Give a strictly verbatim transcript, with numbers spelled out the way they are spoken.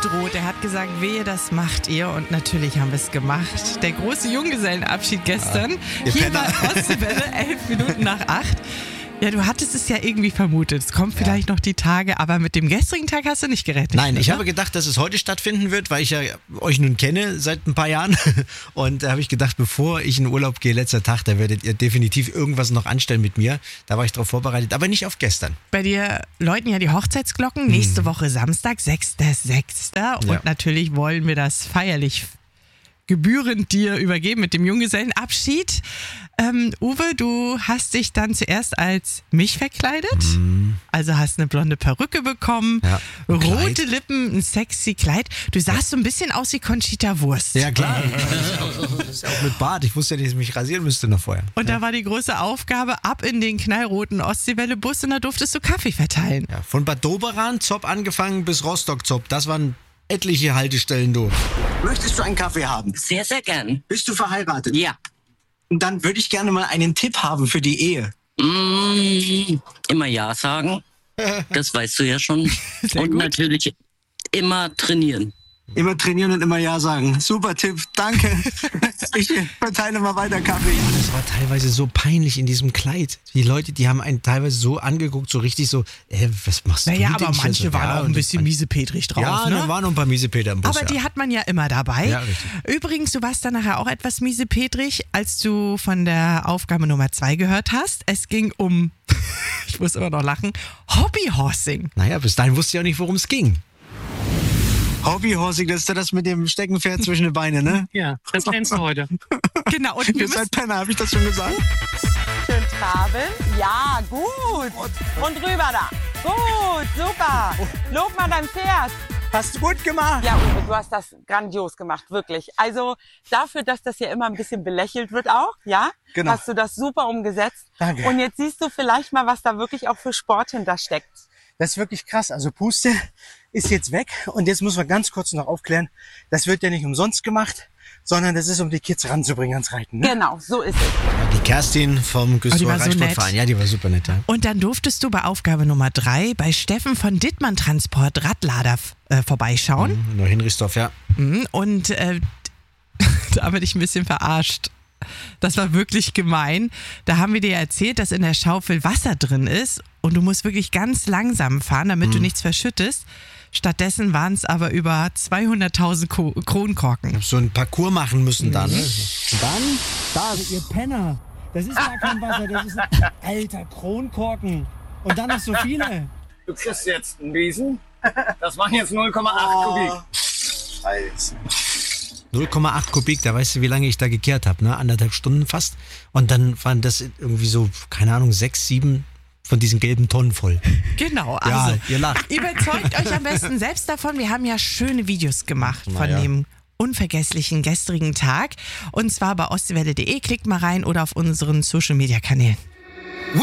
gedroht. Er hat gesagt, wehe, das macht ihr. Und natürlich haben wir es gemacht. Der große Junggesellenabschied gestern. Ja, Hier bei Ostseewelle, elf Minuten nach acht. Ja, du hattest es ja irgendwie vermutet. Es kommt vielleicht ja. noch die Tage, aber mit dem gestrigen Tag hast du nicht gerechnet. Nein, ich oder? habe gedacht, dass es heute stattfinden wird, weil ich ja euch nun kenne seit ein paar Jahren. Und da habe ich gedacht, bevor ich in Urlaub gehe, letzter Tag, da werdet ihr definitiv irgendwas noch anstellen mit mir. Da war ich darauf vorbereitet, aber nicht auf gestern. Bei dir läuten ja die Hochzeitsglocken. Nächste hm. Woche Samstag, sechster sechster Und Ja. natürlich wollen wir das feierlich gebührend dir übergeben mit dem Junggesellenabschied. Ähm, Uwe, du hast dich dann zuerst als mich verkleidet. Mhm. Also hast eine blonde Perücke bekommen, Ja, ein rote Kleid. Lippen, ein sexy Kleid. Du sahst so ein bisschen aus wie Conchita Wurst. Ja, klar. Das ist ja auch mit Bart. Ich wusste ja nicht, dass ich mich rasieren müsste noch vorher. Und da war die große Aufgabe, ab in den knallroten Ostseewelle-Bus und da durftest du Kaffee verteilen. Ja, von Bad Doberan, Zopp angefangen bis Rostock, Zopp. Das waren etliche Haltestellen durch. Möchtest du einen Kaffee haben? Sehr, sehr gern. Bist du verheiratet? Ja. Und dann würde ich gerne mal einen Tipp haben für die Ehe. Mm, immer Ja sagen. Das weißt du ja schon. Sehr und gut. natürlich immer trainieren. Immer trainieren und immer Ja sagen. Super Tipp, danke. Ich verteile mal weiter Kaffee. Das war teilweise so peinlich in diesem Kleid. Die Leute, die haben einen teilweise so angeguckt, so richtig so, äh, was machst Naja, du denn aber hier manche so? waren Ja, auch ein und bisschen man- miesepetrig drauf. Ja, ne? da waren noch ein paar Miesepeter im Bus. Aber ja. die hat man ja immer dabei. Ja, richtig. Übrigens, du warst dann nachher auch etwas miesepetrig, als du von der Aufgabe Nummer zwei gehört hast. Es ging um, ich muss immer noch lachen, Hobbyhorsing. Naja, bis dahin wusste ich auch nicht, worum es ging. Hobbyhorsing, das ist ja das mit dem Steckenpferd zwischen den Beinen, ne? Ja, das lernst du heute. Genau, und wir Ihr müssen seid Penner, habe ich das schon gesagt? Schön traben. Ja, gut. Und rüber da. Gut, super. Lob mal dein Pferd. Hast du gut gemacht. Ja, Uwe, du hast das grandios gemacht, wirklich. Also dafür, dass das ja immer ein bisschen belächelt wird auch, ja, Genau. hast du das super umgesetzt. Danke. Und jetzt siehst du vielleicht mal, was da wirklich auch für Sport hintersteckt. Das ist wirklich krass. Also Puste ist jetzt weg. Und jetzt muss man ganz kurz noch aufklären, das wird ja nicht umsonst gemacht, sondern das ist, um die Kids ranzubringen ans Reiten. Ne? Genau, so ist es. Ja, die Kerstin vom Oh, die Güstrower war so Reitsportverein, nett. ja, die war super nett. Ja. Und dann durftest du bei Aufgabe Nummer drei bei Steffen von Dittmann Transport Radlader äh, vorbeischauen. Mhm, in Hinrichsdorf, ja. Mhm. Und äh, da habe ich ein bisschen verarscht. Das war wirklich gemein. Da haben wir dir erzählt, dass in der Schaufel Wasser drin ist und du musst wirklich ganz langsam fahren, damit du nichts verschüttest. Stattdessen waren es aber über zweihunderttausend Ko- Kronkorken. So ein Parcours machen müssen da, ne? Und dann, da, ihr Penner. Das ist gar kein Wasser, das ist ein alter Kronkorken. Und dann noch so viele. Du kriegst jetzt einen Riesen. Das waren jetzt null Komma acht Kubik. Scheiße. null Komma acht Kubik, da weißt du, wie lange ich da gekehrt habe, ne? Anderthalb Stunden fast. Und dann waren das irgendwie so, keine Ahnung, sechs, sieben von diesen gelben Tonnen voll. Genau, Ja, also ihr lacht. überzeugt euch am besten selbst davon. Wir haben ja schöne Videos gemacht von ja. dem unvergesslichen gestrigen Tag. Und zwar bei ostseewelle punkt de. Klickt mal rein oder auf unseren Social-Media-Kanälen.